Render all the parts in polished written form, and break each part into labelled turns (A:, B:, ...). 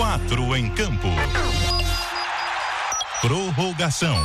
A: 4 em campo. Prorrogação.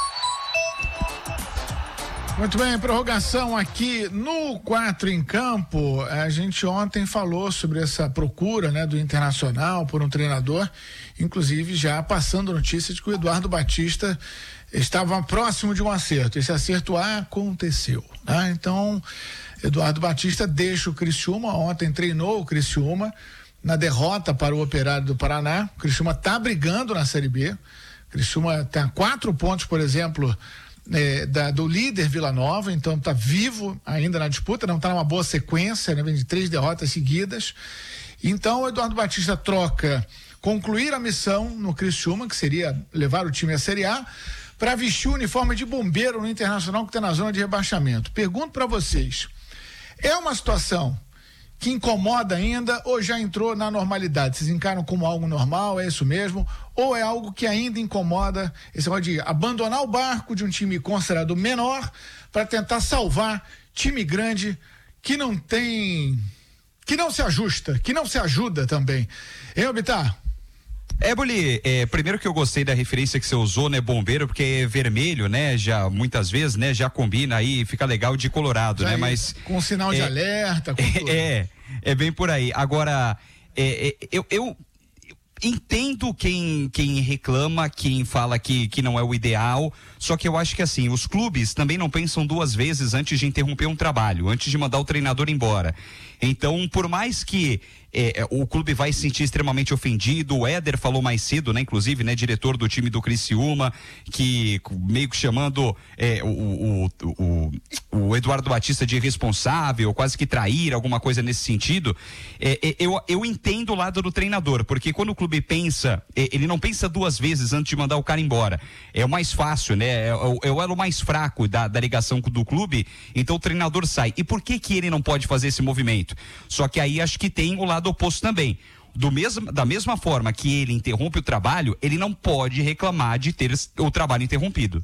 B: Muito bem, prorrogação aqui no 4 em campo. A gente ontem falou sobre essa procura, né, do Internacional por um treinador, inclusive já passando notícia de que o Eduardo Batista estava próximo de um acerto. Esse acerto aconteceu, né? Então, Eduardo Batista deixa o Criciúma. Ontem treinou o Criciúma na derrota para o Operário do Paraná. O Criciúma está brigando na Série B. O Criciúma tem 4 pontos, por exemplo, do líder Vila Nova, então está vivo ainda na disputa, não está numa boa sequência, né? Vem de 3 derrotas seguidas. Então o Eduardo Batista troca concluir a missão no Criciúma, que seria levar o time à Série A, para vestir o uniforme de bombeiro no Internacional, que está na zona de rebaixamento. Pergunto para vocês, é uma situação que incomoda ainda ou já entrou na normalidade? Vocês encaram como algo normal, é isso mesmo? Ou é algo que ainda incomoda, esse negócio de abandonar o barco de um time considerado menor para tentar salvar time grande que não tem, que não se ajusta, que não se ajuda também? Hein, Bitar?
C: Boli, primeiro que eu gostei da referência que você usou, né, bombeiro, porque é vermelho, né, já muitas vezes, né, já combina aí, fica legal de colorado, já, né, mas...
B: Com sinal de alerta, com tudo.
C: É bem por aí. Agora, eu entendo quem reclama, quem fala que não é o ideal, só que eu acho que assim, os clubes também não pensam 2 vezes antes de interromper um trabalho, antes de mandar o treinador embora. Então, por mais que o clube vai se sentir extremamente ofendido, o Éder falou mais cedo, né, inclusive, né, diretor do time do Criciúma, que meio que chamando o Eduardo Batista de irresponsável, quase que trair, alguma coisa nesse sentido. Eu entendo o lado do treinador, porque quando o clube pensa, ele não pensa 2 vezes antes de mandar o cara embora. É o mais fácil, né? É o elo mais fraco da ligação do clube, então o treinador sai. E por que ele não pode fazer esse movimento? Só que aí acho que tem o lado oposto também. Da mesma forma que ele interrompe o trabalho, ele não pode reclamar de ter o trabalho interrompido.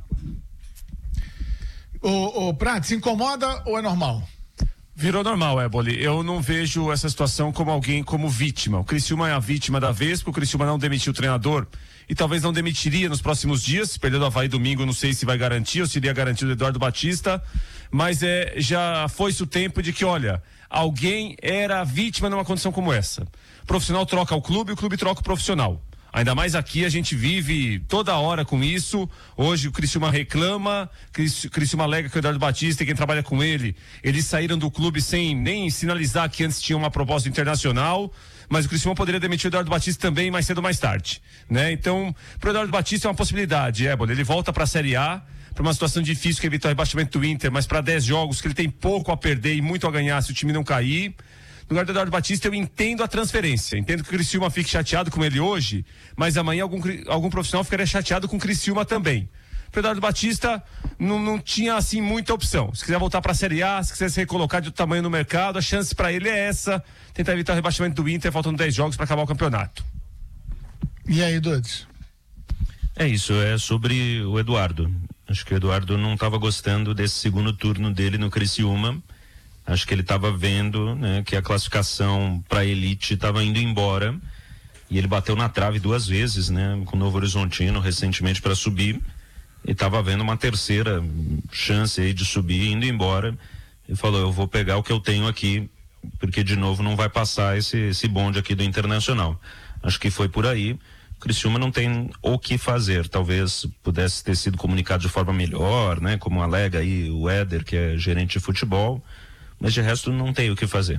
B: O Prato, se incomoda ou é normal?
D: Virou normal, Boli. Eu não vejo essa situação como alguém como vítima. O Criciúma é a vítima da vez, porque o Criciúma não demitiu o treinador e talvez não demitiria nos próximos dias. Perdeu do Avaí domingo, não sei se vai garantir ou se iria garantir o Eduardo Batista, mas já foi-se o tempo de que, olha, alguém era vítima numa condição como essa. O profissional troca o clube troca o profissional. Ainda mais aqui, a gente vive toda hora com isso. Hoje o Criciúma reclama, Criciúma alega que o Eduardo Batista e quem trabalha com ele, eles saíram do clube sem nem sinalizar que antes tinha uma proposta internacional, mas o Criciúma poderia demitir o Eduardo Batista também mais cedo ou mais tarde, né? Então, pro Eduardo Batista é uma possibilidade, ele volta pra Série A, para uma situação difícil que evitar o rebaixamento do Inter, mas para 10 jogos que ele tem pouco a perder e muito a ganhar se o time não cair. No lugar do Eduardo Batista, eu entendo a transferência. Entendo que o Criciúma fique chateado com ele hoje, mas amanhã algum profissional ficaria chateado com o Criciúma também. O Eduardo Batista não tinha assim muita opção. Se quiser voltar para a Série A, se quiser se recolocar de outro tamanho no mercado, a chance para ele é essa: tentar evitar o rebaixamento do Inter, faltando 10 jogos para acabar o campeonato.
B: E aí, Dudes?
E: É isso, é sobre o Eduardo. Acho que o Eduardo não estava gostando desse segundo turno dele no Criciúma. Acho que ele estava vendo, né, que a classificação para a elite estava indo embora e ele bateu na trave 2 vezes, né, com o Novo Horizontino recentemente para subir, e estava vendo uma terceira chance aí de subir, indo embora, e falou: eu vou pegar o que eu tenho aqui, porque de novo não vai passar esse bonde aqui do Internacional. Acho que foi por aí. O Criciúma não tem o que fazer, talvez pudesse ter sido comunicado de forma melhor, né, como alega aí o Éder, que é gerente de futebol, mas de resto não tem o que fazer.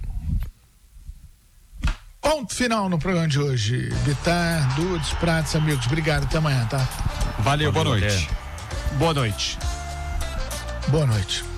B: Ponto final no programa de hoje. Bitar, Dudes, Pratos, amigos, obrigado, até amanhã, tá?
C: Valeu, boa noite.
D: Boa noite.
B: Boa noite.